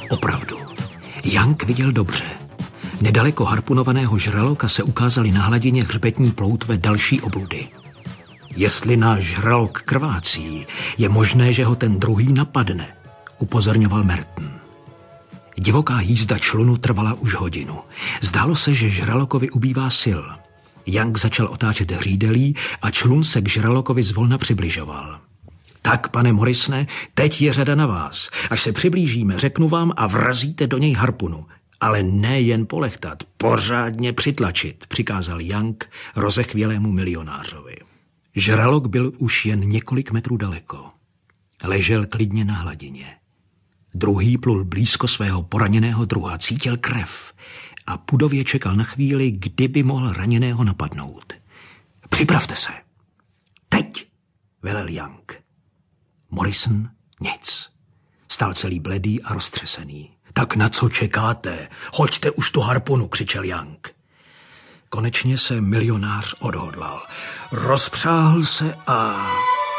Opravdu. Young viděl dobře. Nedaleko harpunovaného žraloka se ukázaly na hladině hřbetní ploutve další obludy. Jestli náš žralok krvácí, je možné, že ho ten druhý napadne, upozorňoval Merton. Divoká jízda člunu trvala už hodinu. Zdálo se, že žralokovi ubývá sil. Young začal otáčet hřídelí a člun se k žralokovi zvolna přibližoval. Tak, pane Morrisone, teď je řada na vás. Až se přiblížíme, řeknu vám a vrazíte do něj harpunu. Ale ne jen polechtat, pořádně přitlačit, přikázal Young rozechvělému milionářovi. Žralok byl už jen několik metrů daleko. Ležel klidně na hladině. Druhý plul blízko svého poraněného druha, cítil krev a pudově čekal na chvíli, kdyby mohl raněného napadnout. Připravte se. Teď, velel Young. Morrison nic. Stál celý bledý a roztřesený. Tak na co čekáte? Hoďte už tu harpunu, křičel Young. Konečně se milionář odhodlal. Rozpřáhl se a...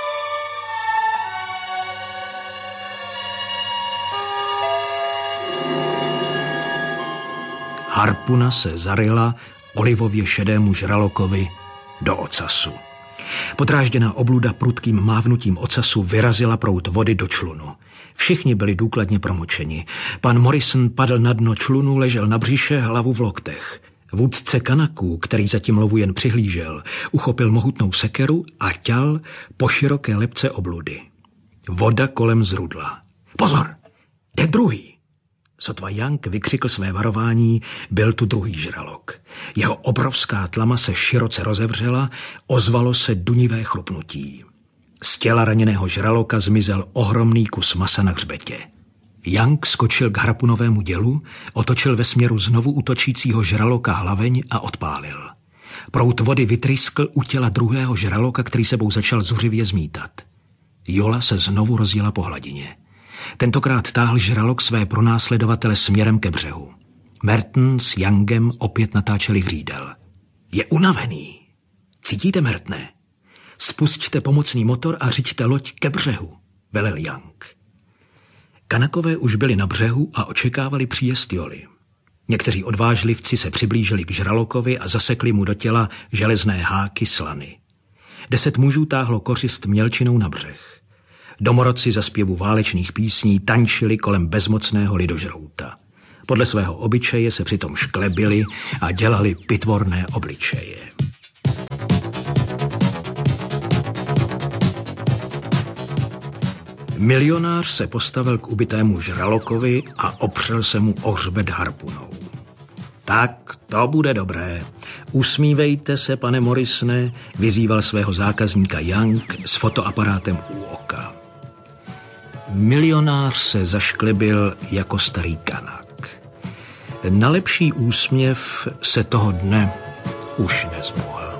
harpuna se zaryla olivově šedému žralokovi do ocasu. Podrážděná obluda prudkým mávnutím ocasu vyrazila proud vody do člunu. Všichni byli důkladně promočeni. Pan Morrison padl na dno člunu, ležel na břiše, hlavu v loktech. Vůdce Kanaků, který zatím lovu jen přihlížel, uchopil mohutnou sekeru a ťal po široké lebce obludy. Voda kolem zrudla. Pozor, jde druhý! Sotva Young vykřikl své varování, byl tu druhý žralok. Jeho obrovská tlama se široce rozevřela, ozvalo se dunivé chrupnutí. Z těla raněného žraloka zmizel ohromný kus masa na hřbetě. Young skočil k harpunovému dělu, otočil ve směru znovu útočícího žraloka hlaveň a odpálil. Proud vody vytryskl u těla druhého žraloka, který sebou začal zuřivě zmítat. Jola se znovu rozjela po hladině. Tentokrát táhl žralok své pronásledovatele směrem ke břehu. Merton s Youngem opět natáčeli hřídel. Je unavený. Cítíte, Mertone? Spusťte pomocný motor a řiďte loď ke břehu, velel Young. Kanakové už byli na břehu a očekávali příjezd Joly. Někteří odvážlivci se přiblížili k žralokovi a zasekli mu do těla železné háky slany. 10 mužů táhlo kořist mělčinou na břeh. Domorodci za zpěvu válečných písní tančili kolem bezmocného lidožrouta. Podle svého obyčeje se přitom šklebili a dělali pitvorné obličeje. Milionář se postavil k ubitému žralokovi a opřel se mu o hřbet harpunou. Tak, to bude dobré. Usmívejte se, pane Morrisone, vyzýval svého zákazníka Young s fotoaparátem u oka. Milionář se zašklebil jako starý Kanak. Na lepší úsměv se toho dne už nezmohl.